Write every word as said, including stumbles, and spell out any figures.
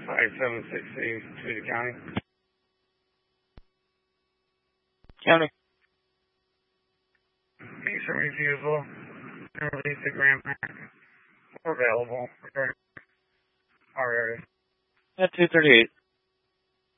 five seven six eight, Tweedy County. County. Case of refusal to release the grandparent. Available. Our area. At two thirty-eight.